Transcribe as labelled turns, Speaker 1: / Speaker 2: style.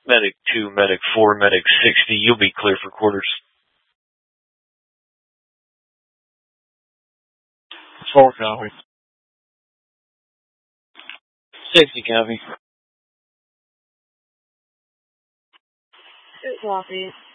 Speaker 1: Medic 2, Medic 4, Medic 60. You'll be clear for quarters.
Speaker 2: 4 copy.
Speaker 3: 60 copy.
Speaker 4: 2 copy.